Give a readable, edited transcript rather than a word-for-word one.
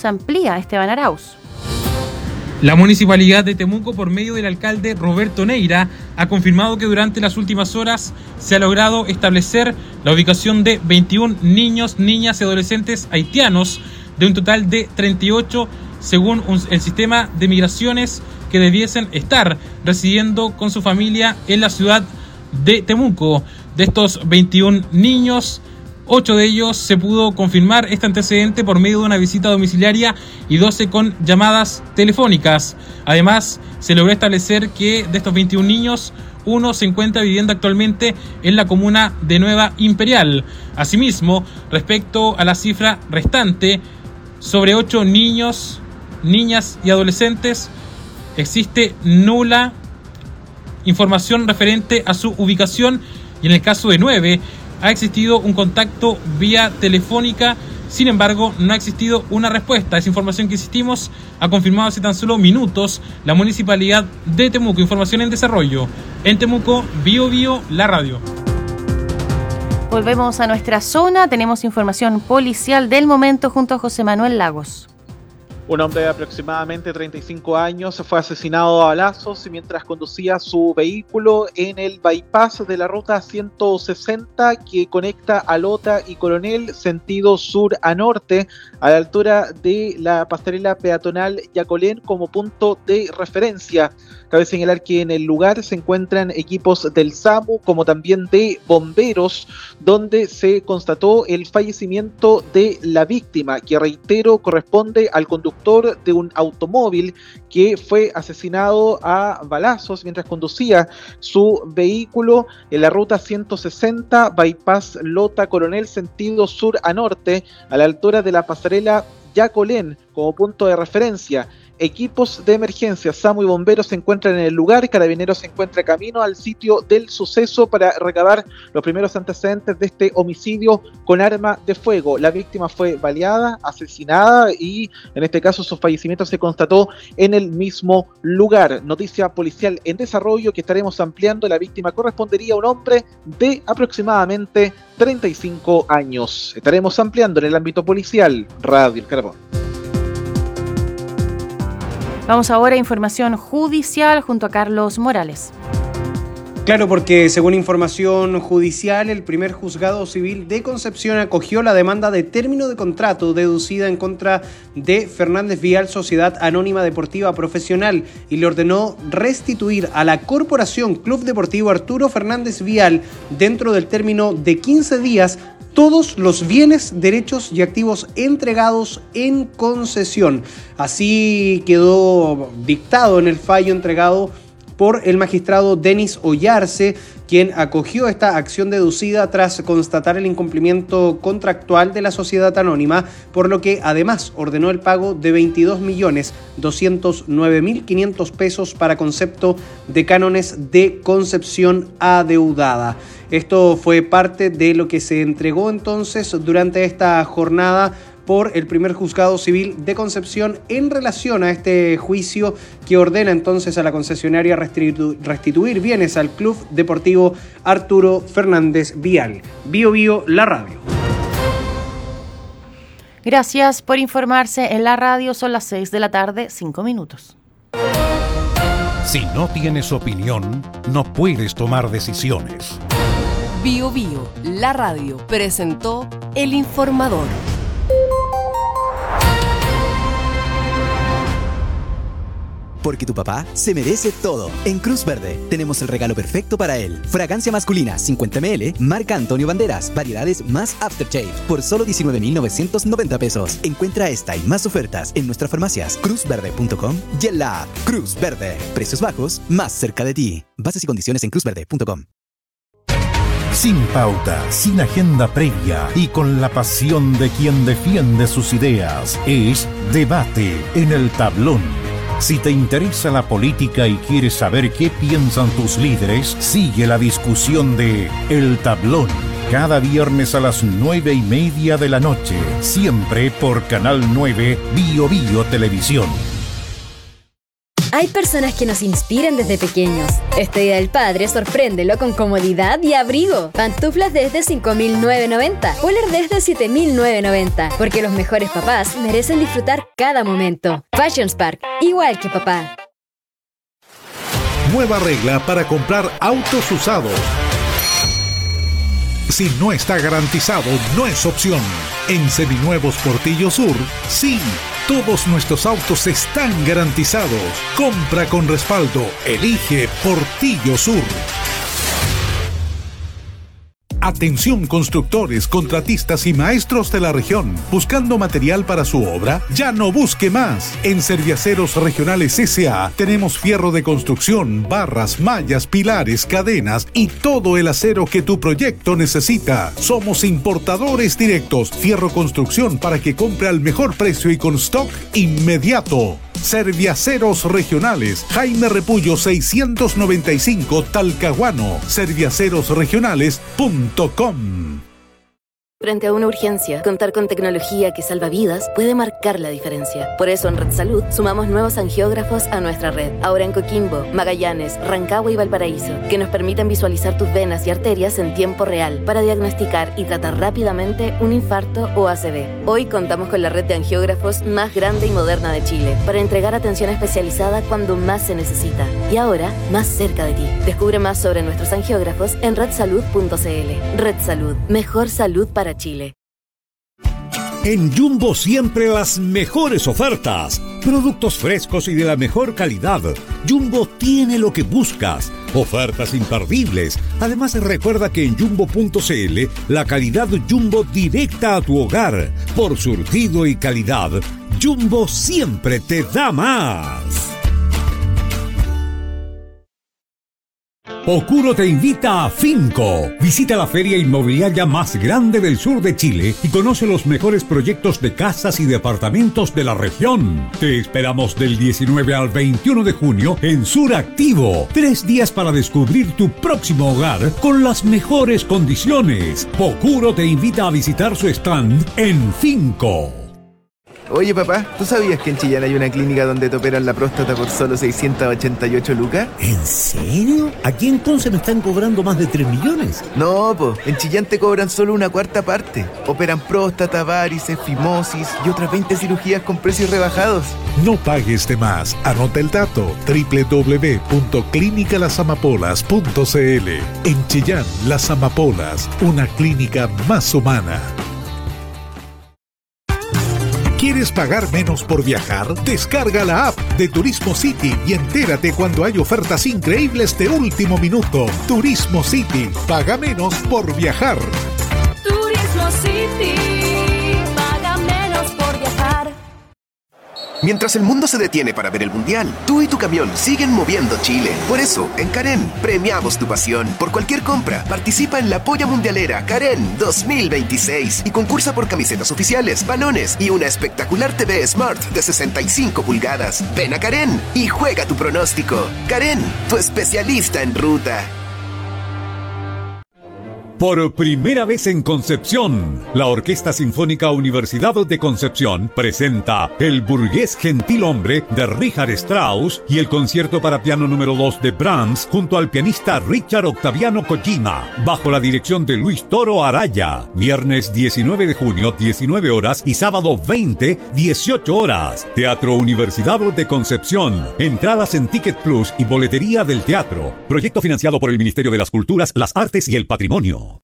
nos amplía Esteban Arauz. La Municipalidad de Temuco, por medio del alcalde Roberto Neira, ha confirmado que durante las últimas horas se ha logrado establecer la ubicación de 21 niños, niñas y adolescentes haitianos, de un total de 38, según el sistema de migraciones, que debiesen estar residiendo con su familia en la ciudad de Temuco. De estos 21 niños, 8 de ellos se pudo confirmar este antecedente por medio de una visita domiciliaria y 12 con llamadas telefónicas. Además, se logró establecer que de estos 21 niños, uno se encuentra viviendo actualmente en la comuna de Nueva Imperial. Asimismo, respecto a la cifra restante, sobre 8 niños, niñas y adolescentes, existe nula información referente a su ubicación, y en el caso de 9, ha existido un contacto vía telefónica. Sin embargo, no ha existido una respuesta. Esa información que insistimos ha confirmado hace tan solo minutos la Municipalidad de Temuco. Información en desarrollo. En Temuco, Bio Bio, la radio. Volvemos a nuestra zona. Tenemos información policial del momento junto a José Manuel Lagos. Un hombre de aproximadamente 35 años fue asesinado a balazos mientras conducía su vehículo en el bypass de la ruta 160 que conecta a Lota y Coronel sentido sur a norte, a la altura de la pasarela peatonal Yacolén como punto de referencia. Cabe señalar que en el lugar se encuentran equipos del SAMU como también de bomberos, donde se constató el fallecimiento de la víctima, que reitero corresponde al conductor de un automóvil que fue asesinado a balazos mientras conducía su vehículo en la ruta 160, bypass Lota Coronel sentido sur a norte, a la altura de la pasarela Yacolén como punto de referencia. Equipos de emergencia, SAMU y bomberos se encuentran en el lugar. Carabineros se encuentra camino al sitio del suceso para recabar los primeros antecedentes de este homicidio con arma de fuego. La víctima fue baleada, asesinada y en este caso su fallecimiento se constató en el mismo lugar. Noticia policial en desarrollo que estaremos ampliando. La víctima correspondería a un hombre de aproximadamente 35 años. Estaremos ampliando en el ámbito policial. Radio El Carbón. Vamos ahora a información judicial junto a Carlos Morales. Claro, porque según información judicial, el primer juzgado civil de Concepción acogió la demanda de término de contrato deducida en contra de Fernández Vial, Sociedad Anónima Deportiva Profesional, y le ordenó restituir a la Corporación Club Deportivo Arturo Fernández Vial, dentro del término de 15 días, todos los bienes, derechos y activos entregados en concesión. Así quedó dictado en el fallo entregado por el magistrado Denis Ollarse, quien acogió esta acción deducida tras constatar el incumplimiento contractual de la sociedad anónima, por lo que además ordenó el pago de 22.209.500 pesos para concepto de cánones de Concepción adeudada. Esto fue parte de lo que se entregó entonces durante esta jornada por el primer juzgado civil de Concepción en relación a este juicio que ordena entonces a la concesionaria restituir bienes al Club Deportivo Arturo Fernández Vial. Bio Bio, la radio. Gracias por informarse en la radio. Son las 6 de la tarde, 5 minutos. Si no tienes opinión, no puedes tomar decisiones. Bio Bio, la radio, presentó El Informador. Porque tu papá se merece todo. En Cruz Verde tenemos el regalo perfecto para él. Fragancia masculina 50 ml, marca Antonio Banderas, variedades más Aftershave, por solo 19.990 pesos. Encuentra esta y más ofertas en nuestras farmacias, cruzverde.com y en la app Cruz Verde. Precios bajos, más cerca de ti. Bases y condiciones en cruzverde.com. Sin pauta, sin agenda previa y con la pasión de quien defiende sus ideas, es Debate en el Tablón. Si te interesa la política y quieres saber qué piensan tus líderes, sigue la discusión de El Tablón, cada viernes a las 9:30 de la noche, siempre por Canal 9 Bio Bio Televisión. Hay personas que nos inspiran desde pequeños. Este Día del Padre, sorpréndelo con comodidad y abrigo. Pantuflas desde 5.990, Polar desde 7.990, porque los mejores papás merecen disfrutar cada momento. Fashion Spark, igual que papá. Nueva regla para comprar autos usados. Si no está garantizado, no es opción. En Seminuevos Portillo Sur, sí. Todos nuestros autos están garantizados. Compra con respaldo. Elige Portillo Sur. Atención constructores, contratistas y maestros de la región. ¿Buscando material para su obra? Ya no busque más. En Serviaceros Regionales S.A. tenemos fierro de construcción, barras, mallas, pilares, cadenas y todo el acero que tu proyecto necesita. Somos importadores directos. Fierro construcción para que compre al mejor precio y con stock inmediato. Serviaceros Regionales, Jaime Repullo 695, Talcahuano. Serviacerosregionales.com. Frente a una urgencia, contar con tecnología que salva vidas puede marcar la diferencia. Por eso en Red Salud sumamos nuevos angiógrafos a nuestra red. Ahora en Coquimbo, Magallanes, Rancagua y Valparaíso, que nos permiten visualizar tus venas y arterias en tiempo real para diagnosticar y tratar rápidamente un infarto o ACV. Hoy contamos con la red de angiógrafos más grande y moderna de Chile para entregar atención especializada cuando más se necesita. Y ahora, más cerca de ti. Descubre más sobre nuestros angiógrafos en redsalud.cl. Red Salud. Mejor salud para Chile. En Jumbo siempre las mejores ofertas. Productos frescos y de la mejor calidad. Jumbo tiene lo que buscas. Ofertas imperdibles. Además recuerda que en Jumbo.cl la calidad Jumbo directa a tu hogar. Por surtido y calidad, Jumbo siempre te da más. Ocuro te invita a Finco. Visita la feria inmobiliaria más grande del sur de Chile y conoce los mejores proyectos de casas y departamentos de la región. Te esperamos del 19 al 21 de junio en Sur Activo. 3 días para descubrir tu próximo hogar con las mejores condiciones. Ocuro te invita a visitar su stand en Finco. Oye papá, ¿tú sabías que en Chillán hay una clínica donde te operan la próstata por solo 688 lucas? ¿En serio? Aquí en Conce me están cobrando más de 3 millones. No, en Chillán te cobran solo una cuarta parte. Operan próstata, varices, fimosis y otras 20 cirugías con precios rebajados. No pagues de más. Anota el dato: www.clinicalasamapolas.cl. En Chillán, Las Amapolas, una clínica más humana. ¿Quieres pagar menos por viajar? Descarga la app de Turismo City y entérate cuando hay ofertas increíbles de último minuto. Turismo City, paga menos por viajar. Turismo City, paga menos por viajar. Mientras el mundo se detiene para ver el Mundial, tú y tu camión siguen moviendo Chile. Por eso, en Karen, premiamos tu pasión. Por cualquier compra, participa en la Polla Mundialera Karen 2026 y concursa por camisetas oficiales, balones y una espectacular TV Smart de 65 pulgadas. Ven a Karen y juega tu pronóstico. Karen, tu especialista en ruta. Por primera vez en Concepción, la Orquesta Sinfónica Universidad de Concepción presenta El Burgués Gentilhombre de Richard Strauss y el concierto para piano número 2 de Brahms junto al pianista Richard Octaviano Kojima, bajo la dirección de Luis Toro Araya. Viernes 19 de junio, 19 horas y sábado 20, 18 horas. Teatro Universidad de Concepción. Entradas en Ticket Plus y boletería del teatro. Proyecto financiado por el Ministerio de las Culturas, las Artes y el Patrimonio.